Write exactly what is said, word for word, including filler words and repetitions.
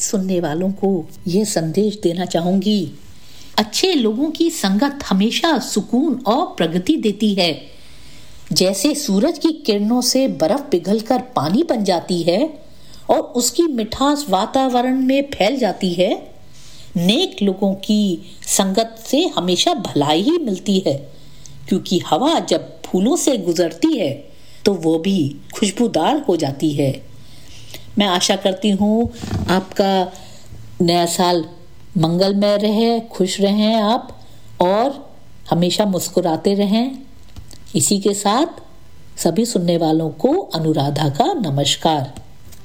सुनने वालों को यह संदेश देना चाहूंगी, अच्छे लोगों की संगत हमेशा सुकून और प्रगति देती है। जैसे सूरज की किरणों से बर्फ पिघलकर पानी बन जाती है और उसकी मिठास वातावरण में फैल जाती है, नेक लोगों की संगत से हमेशा भलाई ही मिलती है, क्योंकि हवा जब फूलों से गुजरती है तो वो भी खुशबूदार हो जाती है। मैं आशा करती हूँ आपका नया साल मंगलमय रहे, खुश रहें आप और हमेशा मुस्कुराते रहें। इसी के साथ सभी सुनने वालों को अनुराधा का नमस्कार।